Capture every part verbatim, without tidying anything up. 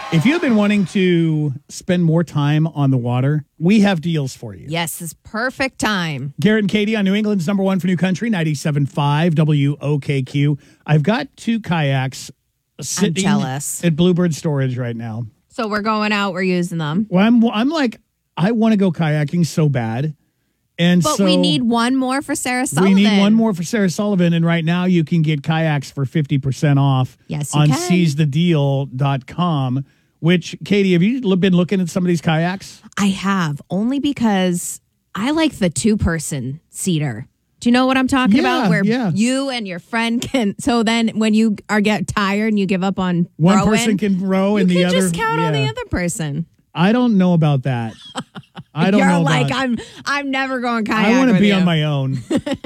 If you've been wanting to spend more time on the water, we have deals for you. Yes, it's perfect time. Garrett and Katie on New England's number one for New Country, ninety-seven point five W O K Q. I've got two kayaks sitting jealous. at Bluebird Storage right now. So we're going out, we're using them. Well, I'm, I'm like, I want to go kayaking so bad. And but so we need one more for Sarah Sullivan. We need one more for Sarah Sullivan. And right now you can get kayaks for fifty percent off yes, you on can. seize the deal dot com. Which, Katie, have you been looking at some of these kayaks? I have, only because I like the two-person seater. Do you know what I'm talking yeah, about? Where yeah. you and your friend can, so then when you are get tired and you give up on One rowing, person can row and you the can other... just count yeah. on the other person. I don't know about that. I don't You're know like, about I'm I'm never going kayak I want to with be you. on my own.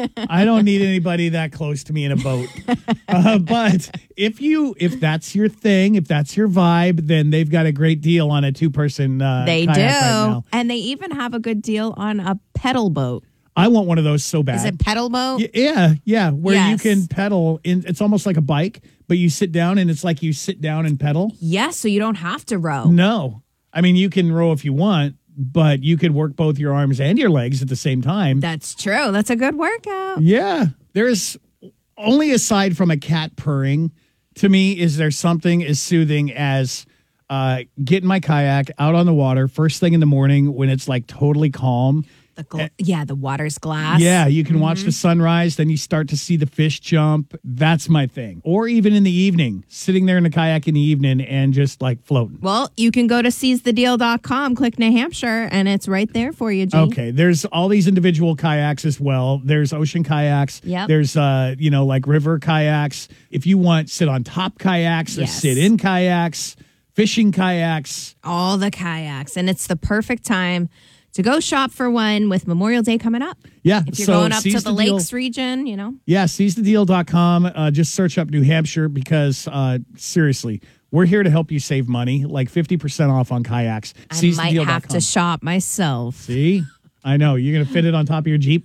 I don't need anybody that close to me in a boat. Uh, but if you, if that's your thing, if that's your vibe, then they've got a great deal on a two-person uh, They kayak do. right now. And they even have a good deal on a pedal boat. I want one of those so bad. Is it pedal boat? Y- Yeah, yeah, where you Yes. can pedal. In, it's almost like a bike, but you sit down and it's like you sit down and pedal. Yes, so you don't have to row. No. I mean, you can row if you want, but you could work both your arms and your legs at the same time. That's true. That's a good workout. Yeah. There's only aside from a cat purring, to me, is there something as soothing as uh, getting my kayak out on the water first thing in the morning when it's like totally calm. The gl- yeah, the water's glass. Yeah, you can mm-hmm. watch the sunrise, then you start to see the fish jump. That's my thing. Or even in the evening, sitting there in the kayak in the evening and just like floating. Well, you can go to seize the deal dot com, click New Hampshire, and it's right there for you, G. Okay, there's all these individual kayaks as well. There's ocean kayaks. Yep. There's, uh, you know, like river kayaks. If you want sit on top kayaks or Yes. sit in kayaks, fishing kayaks. All the kayaks. And it's the perfect time to go shop for one with Memorial Day coming up. Yeah. If you're so going up to seize the, the deal. lakes region, you know. Yeah, seize the deal dot com. Uh, just search up New Hampshire because, uh, seriously, we're here to help you save money, like fifty percent off on kayaks. I might have to shop myself. See? I know. You're going to fit it on top of your Jeep?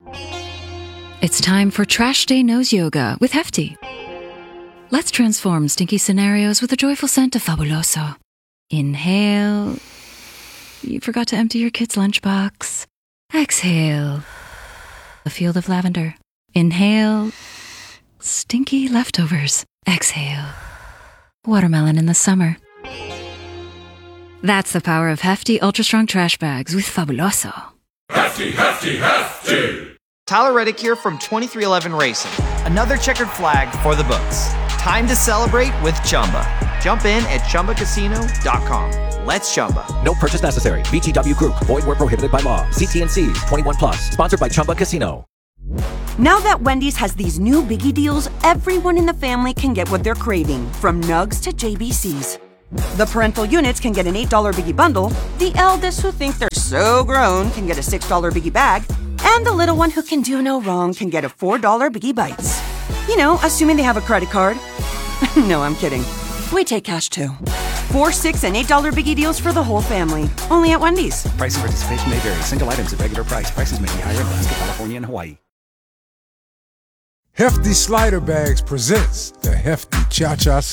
It's time for Trash Day Nose Yoga with Hefty. Let's transform stinky scenarios with a joyful scent of Fabuloso. Inhale. You forgot to empty your kid's lunchbox. Exhale. A field of lavender. Inhale. Stinky leftovers. Exhale. Watermelon in the summer. That's the power of Hefty Ultra Strong Trash Bags with Fabuloso. Hefty, hefty, hefty! Tyler Reddick here from twenty-three eleven Racing. Another checkered flag for the books. Time to celebrate with Chumba. Jump in at Chumba Casino dot com. Let's Chumba. No purchase necessary. V G W Group. Void where prohibited by law. See T and C's. twenty-one plus. Sponsored by Chumba Casino. Now that Wendy's has these new biggie deals, everyone in the family can get what they're craving, from nugs to J B Cs. The parental units can get an eight dollar biggie bundle, the eldest who think they're so grown can get a six dollar biggie bag, and the little one who can do no wrong can get a four dollar biggie bites. You know, assuming they have a credit card. No, I'm kidding. We take cash too. Four, six, and eight dollar biggie deals for the whole family. Only at Wendy's. Price and participation may vary. Single items at regular price. Prices may be higher in Alaska, California, and Hawaii. Hefty Slider Bags presents the Hefty Cha-Cha